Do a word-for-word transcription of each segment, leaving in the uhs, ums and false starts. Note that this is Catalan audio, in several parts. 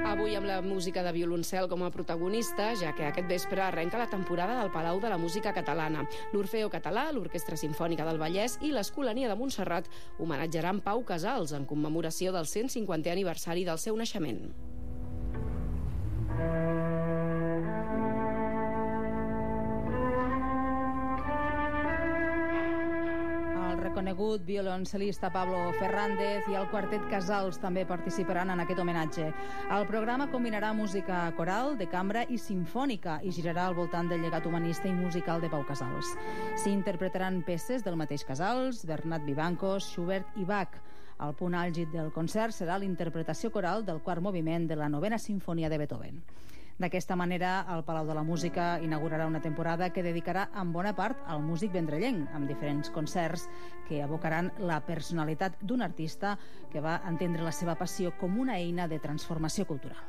Avui amb la música de violoncel com a protagonista, ja que aquest vespre arrenca la temporada del Palau de la Música Catalana. L'Orfeo Català, l'Orquestra Simfònica del Vallès i l'Escolania de Montserrat homenatjaran Pau Casals en commemoració del cent cinquantè aniversari del seu naixement. Conegut violoncel·lista Pablo Fernández i el quartet Casals també participaran en aquest homenatge. El programa combinarà música coral, de cambra i simfònica i girarà al voltant del llegat humanista i musical de Pau Casals. S'hi interpretaran peces del mateix Casals, Bernat Vivancos, Schubert i Bach. El punt àlgid del concert serà la interpretació coral del quart moviment de la novena sinfonia de Beethoven. D'aquesta manera, el Palau de la Música inaugurarà una temporada que dedicarà en bona part al músic vendrellenc, amb diferents concerts que evocaran la personalitat d'un artista que va entendre la seva passió com una eina de transformació cultural.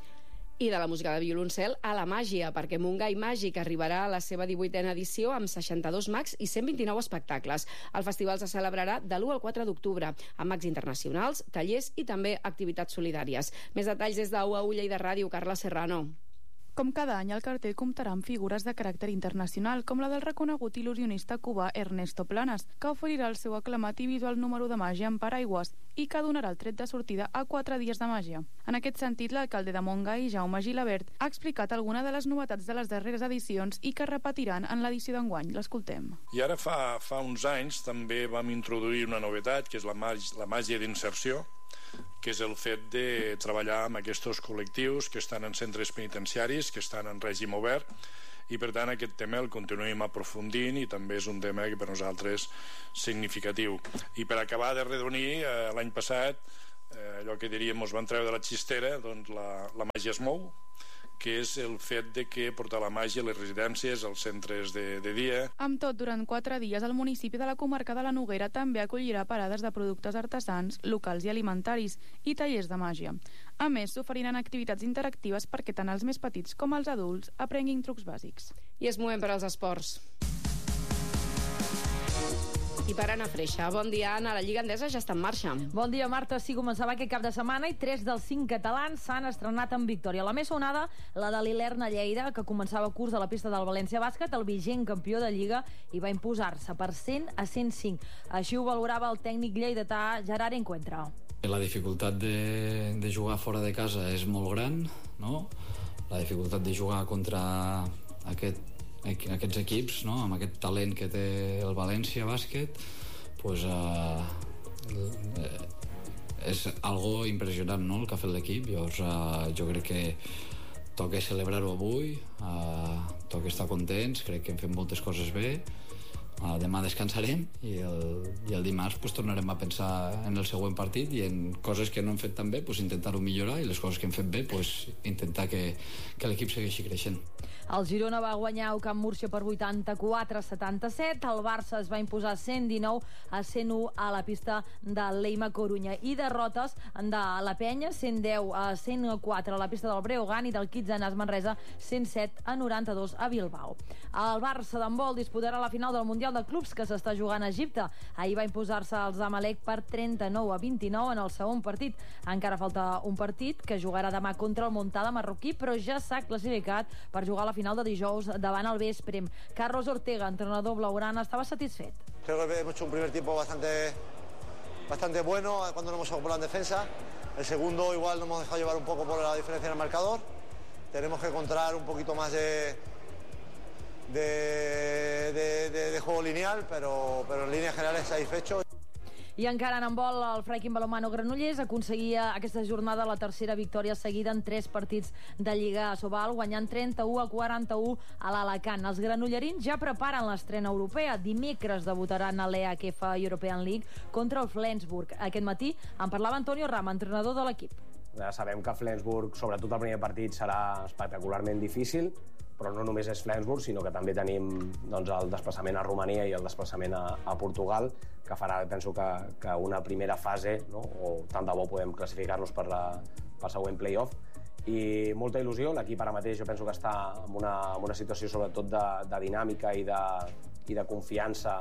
I de la música de violoncel a la màgia, perquè Montgai Màgic arribarà a la seva divuitena edició amb seixanta-dos mags i cent vint-i-nou espectacles. El festival se celebrarà de l'u al quatre d'octubre, amb mags internacionals, tallers i també activitats solidàries. Més detalls des de U A U Lleida Ràdio, Carla Serrano. Com cada any, el cartell comptarà amb figures de caràcter internacional, com la del reconegut il·lusionista cubà Ernesto Planas, que oferirà el seu aclamat i visual número de màgia en paraigües i que donarà el tret de sortida a quatre dies de màgia. En aquest sentit, l'alcalde de Montgai, Jaume Gilabert, ha explicat alguna de les novetats de les darreres edicions i que repetiran en l'edició d'enguany. L'escoltem. I ara fa, fa uns anys també vam introduir una novetat, que és la màgia, la màgia d'inserció, que és el fet de treballar amb aquests col·lectius que estan en centres penitenciaris, que estan en règim obert, i per tant aquest tema el continuem aprofundint i també és un tema que per nosaltres és significatiu. I per acabar de redonir, eh, l'any passat eh, allò que diríem ens van treure de la xistera, doncs la, la màgia es mou, que és el fet de que portar la màgia a les residències, als centres de, de dia. Amb tot, durant quatre dies, el municipi de la comarca de la Noguera també acollirà parades de productes artesans, locals i alimentaris i tallers de màgia. A més, s'oferiran activitats interactives perquè tant els més petits com els adults aprenguin trucs bàsics. I es movem per als esports. I per Anna Freixa. Bon dia, Anna. La Lliga Endesa ja està en marxa. Bon dia, Marta. Sí, començava aquest cap de setmana i tres dels cinc catalans s'han estrenat en victòria. La més sonada, la de l'Ilerna Lleida, que començava curs a la pista del València Bàsquet, el vigent campió de Lliga, i va imposar-se per cent a cent cinc. Així ho valorava el tècnic lleidatà Gerard Encuentra. La dificultat de, de jugar fora de casa és molt gran, no? La dificultat de jugar contra aquest aquests equips, no? Amb aquest talent que té el València Bàsquet, pues, uh, és algo impressionant, no? El que ha fet l'equip. Llavors uh, jo crec que toca celebrar-ho avui, uh, toca estar contents, crec que hem fet moltes coses bé. Uh, demà descansarem i el, i el dimarts pues, tornarem a pensar en el següent partit i en coses que no hem fet tan bé pues, intentar-ho millorar, i les coses que hem fet bé pues, intentar que, que l'equip segueixi creixent. El Girona va guanyar al Camp Múrcia per vuitanta-quatre a setanta-set, el Barça es va imposar cent dinou a cent u a la pista de l'Eima Corunya, i derrotes de la Penya cent deu a cent quatre a la pista del Breogán i del Kitsanas Manresa cent set a noranta-dos a Bilbao. El Barça d'handbol disputarà la final del Mundial de Clubs que s'està jugant a Egipte. Ahir va imposar-se al Zamalek per trenta-nou a vint-i-nou en el segon partit. Encara falta un partit que jugarà demà contra el Montcada marroquí, però ja s'ha classificat per jugar a la final de dijous davant el Vespre. Carlos Ortega, entrenador blaugrana, estaba satisfet. Creo que hemos hecho un primer tiempo bastante, bastante bueno cuando nos hemos ocupado en defensa. El segundo igual nos hemos dejado llevar un poco por la diferencia en el marcador. Tenemos que encontrar un poquito más de De, de, de, de juego lineal, pero, pero en líneas generales satisfecho. I encara en handbol, el Freikin Balonmano Granollers aconseguia aquesta jornada la tercera victòria seguida en tres partits de Lliga a Sobal, guanyant trenta-u a quaranta-u a l'Alacant. Els granollerins ja preparen l'estrena europea. Dimecres debutaran a l'E H F European League contra el Flensburg. Aquest matí en parlava Antonio Rama, entrenador de l'equip. Ja sabem que Flensburg, sobretot el primer partit, serà espectacularment difícil, però no només és Flensburg, sinó que també tenim doncs, el desplaçament a Romania i el desplaçament a, a Portugal, que farà, penso, que, que una primera fase, no? O tant de bo podem classificar-nos per la, pel següent play-off. I molta il·lusió, l'equip ara mateix jo penso que està en una, en una situació sobretot de, de dinàmica i de, i de confiança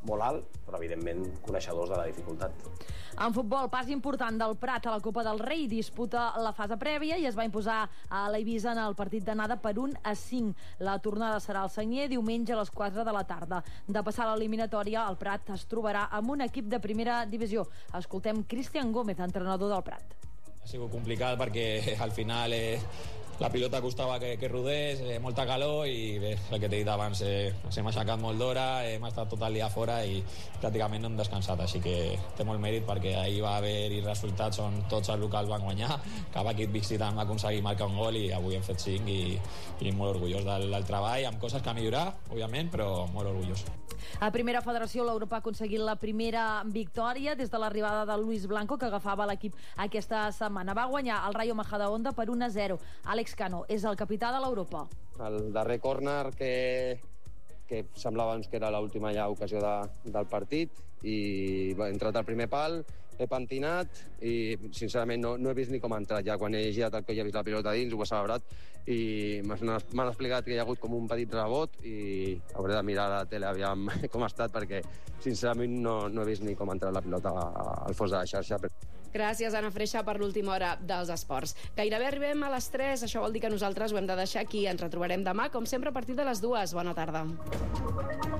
molt alt, però evidentment coneixedors de la dificultat. En futbol, pas important del Prat a la Copa del Rei, disputa la fase prèvia i es va imposar a l'Eivissa en el partit d'anada per un a cinc. La tornada serà al Sagnier diumenge a les quatre de la tarda. De passar l'eliminatòria, el Prat es trobarà amb un equip de primera divisió. Escoltem Cristian Gómez, entrenador del Prat. Ha sigut complicat perquè al final eh, la pilota costava que, que rodés, eh, molta calor i bé, el que t'he dit abans, eh, ens hem aixecat molt d'hora, hem estat tot el dia fora i pràcticament no hem descansat, així que té molt mèrit perquè ahir va haver-hi resultats on tots els locals van guanyar, cap equip visitant va aconseguir marcar un gol i avui hem fet cinc i, i molt orgullós del, del treball, amb coses que millorar, òbviament, però molt orgullós. A Primera Federació, l'Europa ha aconseguit la primera victòria des de l'arribada de Luis Blanco, que agafava l'equip aquesta setmana. Va guanyar el Rayo Majadahonda per un a zero. Àlex Cano és el capità de l'Europa. El darrer córner que, que semblava doncs, que era l'última ja ocasió de, del partit i va entrat al primer pal, he pentinat i sincerament no, no he vist ni com ha entrat ja. Quan he girat el coll i he vist la pilota dins, ho he celebrat i m'han explicat que hi ha hagut com un petit rebot i hauré de mirar a la tele aviam com ha estat perquè sincerament no, no he vist ni com ha entrat la pilota al fons de la xarxa. Gràcies, Anna Freixa, per l'última hora dels esports. Gairebé arribem a les tres, això vol dir que nosaltres ho hem de deixar aquí. Ens retrobarem demà, com sempre, a partir de les dues. Bona tarda.